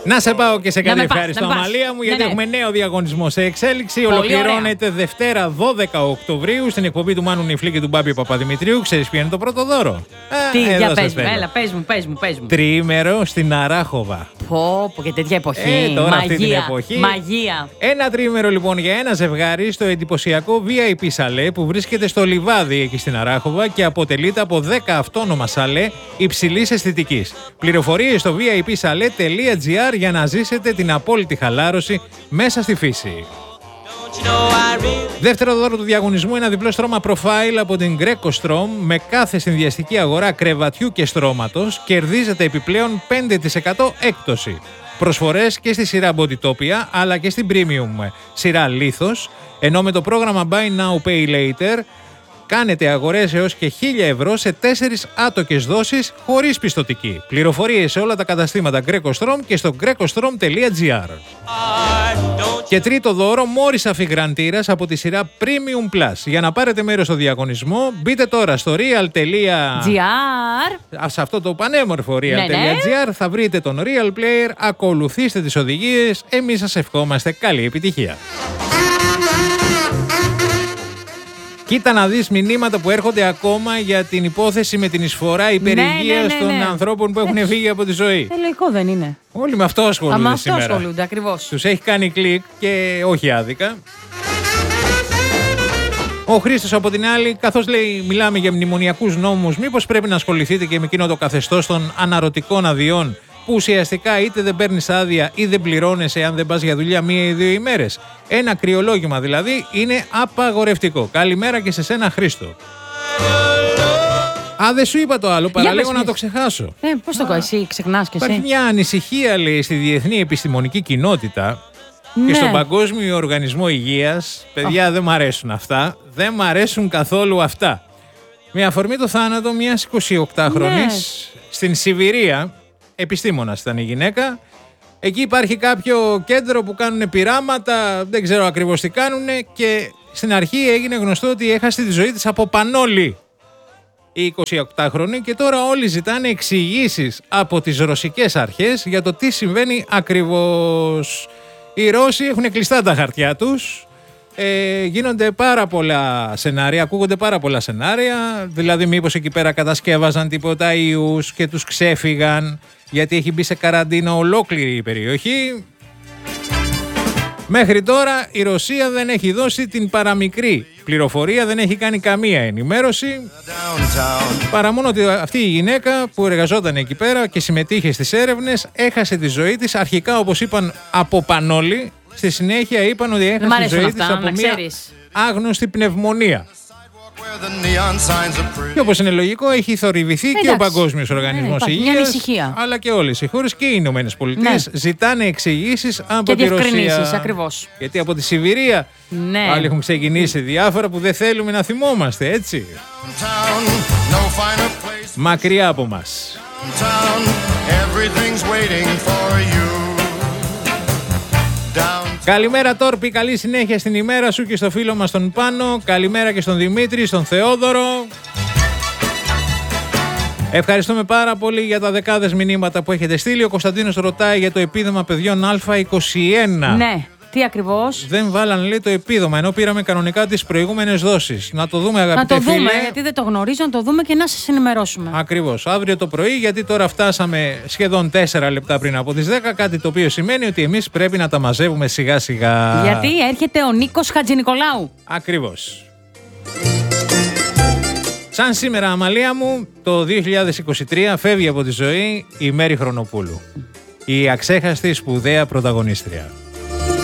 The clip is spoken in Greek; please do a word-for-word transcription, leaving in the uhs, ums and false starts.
Να σε πάω και σε κάτι πας, ευχάριστο, Αμαλία μου, γιατί ναι, ναι. έχουμε νέο διαγωνισμό σε εξέλιξη. Πολύ Ολοκληρώνεται ωραία. Δευτέρα δώδεκα Οκτωβρίου στην εκπομπή του Μάνου Νιφλή και του Μπάμπη Παπαδημητρίου. Ξέρεις ποιο είναι το πρώτο δώρο? Τι, ε, για εδώ πες σας μου, θέλω. έλα, πες μου, πες μου, πες μου. Τριήμερο στην Αράχοβα. Πω, πω, και τέτοια εποχή. Ε, τώρα Μαγεία, αυτή την εποχή. μαγεία. Ένα τριήμερο λοιπόν για ένα ζευγάρι στο εντυπωσιακό βι άι πι σαλέ που βρίσκεται στο Λιβάδι εκεί στην Αράχοβα και αποτελείται από δέκα αυτόνομα σαλέ υψηλής αισθητικής. Πληροφορίες στο βι άι πι σαλέ τελεία τζι άρ για να ζήσετε την απόλυτη χαλάρωση μέσα στη φύση. Δεύτερο δώρο του διαγωνισμού, ένα διπλό στρώμα profile από την Greco Strom με κάθε συνδυαστική αγορά κρεβατιού και στρώματος κερδίζετε επιπλέον πέντε τοις εκατό έκπτωση. Προσφορές και στη σειρά Bodytopia αλλά και στην premium σειρά Lithos, ενώ με το πρόγραμμα Buy Now Pay Later κάνετε αγορές έως και χίλια ευρώ σε τέσσερις άτοκες δόσεις χωρίς πιστωτική. Πληροφορίες σε όλα τα καταστήματα Greco Strom και στο greco strom τελεία τζι άρ. Και τρίτο δώρο, μόρις αφιγραντήρας από τη σειρά Premium Plus. Για να πάρετε μέρος στο διαγωνισμό, μπείτε τώρα στο real.gr. τζι άρ. Σε αυτό το πανέμορφο real.gr θα βρείτε τον Real Player, ακολουθήστε τις οδηγίες, εμείς σας ευχόμαστε καλή επιτυχία. Κοίτα να δεις μηνύματα που έρχονται ακόμα για την υπόθεση με την εισφορά υπερηγείας ναι, ναι, των ναι. ανθρώπων που έχουν φύγει από τη ζωή. Ε, λογικό δεν είναι. Όλοι με αυτό ασχολούνται Α, με αυτό σήμερα. ασχολούνται, ακριβώς. Τους έχει κάνει κλικ και όχι άδικα. Ο Χρήστος από την άλλη, καθώς λέει μιλάμε για μνημονιακούς νόμους, μήπως πρέπει να ασχοληθείτε και με εκείνο το καθεστώς των αναρωτικών αδειών, που ουσιαστικά είτε δεν παίρνεις άδεια ή δεν πληρώνεσαι αν δεν πας για δουλειά μία ή δύο ημέρες. Ένα κρυολόγημα δηλαδή είναι απαγορευτικό. Καλημέρα και σε σένα, Χρήστο. Α, δεν σου είπα το άλλο, παραλίγο πες, να πες. το ξεχάσω. Ε, πώς το κάνεις, εσύ ξεχνάς κι Υπάρχει εσύ. μια ανησυχία, λέει, στη διεθνή επιστημονική κοινότητα Ναι. και στον Παγκόσμιο Οργανισμό Υγείας. Παιδιά, δεν μ' αρέσουν αυτά. Δεν μ' αρέσουν καθόλου αυτά. Με αφορμή το θάνατο μιας εικοσιοκτάχρονης Ναι. στην Σιβηρία, επιστήμονας ήταν η γυναίκα. Εκεί υπάρχει κάποιο κέντρο που κάνουν πειράματα, δεν ξέρω ακριβώς τι κάνουν, και στην αρχή έγινε γνωστό ότι έχασε τη ζωή της από πανόλη η εικοσιοκτάχρονη και τώρα όλοι ζητάνε εξηγήσεις από τις ρωσικές αρχές για το τι συμβαίνει ακριβώς. Οι Ρώσοι έχουν κλειστά τα χαρτιά τους, ε, γίνονται πάρα πολλά σενάρια, ακούγονται πάρα πολλά σενάρια, δηλαδή μήπως εκεί πέρα κατασκεύαζαν τίποτα ιούς και τους ξέφυγαν γιατί έχει μπει σε καραντίνα ολόκληρη η περιοχή. Μέχρι τώρα η Ρωσία δεν έχει δώσει την παραμικρή πληροφορία, δεν έχει κάνει καμία ενημέρωση, παρά μόνο ότι αυτή η γυναίκα που εργαζόταν εκεί πέρα και συμμετείχε στις έρευνες έχασε τη ζωή της, αρχικά όπως είπαν από πανόλη, στη συνέχεια είπαν ότι Δεν μ' έχασε τη ζωή αρέσουν της αυτά, από να μια ξέρεις. άγνωστη πνευμονία. Και όπως είναι λογικό, έχει θορυβηθεί και ο Εντάξει. Παγκόσμιος Ναι, Οργανισμός υπάρχει μια Υγείας, ανησυχία. αλλά και όλες οι χώρες και οι Ηνωμένες Πολιτείες Ναι. ζητάνε εξηγήσεις από Και τη Ρωσία. διευκρινήσεις, ακριβώς. Γιατί από τη Σιβηρία Ναι. άλλοι έχουν ξεκινήσει διάφορα που δεν θέλουμε να θυμόμαστε, έτσι. Μακριά από μας. Καλημέρα Τόρπη, καλή συνέχεια στην ημέρα σου και στο φίλο μας τον Πάνο. Καλημέρα και στον Δημήτρη, στον Θεόδωρο. Ευχαριστούμε πάρα πολύ για τα δεκάδες μηνύματα που έχετε στείλει. Ο Κωνσταντίνος ρωτάει για το επίδομα παιδιών Α είκοσι ένα. Ναι, τι ακριβώς. Δεν βάλαν, λέει, το επίδομα, ενώ πήραμε κανονικά τις προηγούμενες δόσεις. Να το δούμε, Να αγαπητέ το φίλε. δούμε, γιατί δεν το γνωρίζω, να το δούμε και να σας ενημερώσουμε. Ακριβώς. Αύριο το πρωί, γιατί τώρα φτάσαμε σχεδόν τέσσερα λεπτά πριν από τις δέκα, κάτι το οποίο σημαίνει ότι εμείς πρέπει να τα μαζεύουμε σιγά σιγά. Γιατί έρχεται ο Νίκος Χατζηνικολάου. Ακριβώς. Σαν σήμερα, Αμαλία μου, το δύο χιλιάδες είκοσι τρία φεύγει από τη ζωή η Μέρη Χρονοπούλου. Η αξέχαστη σπουδαία πρωταγωνίστρια.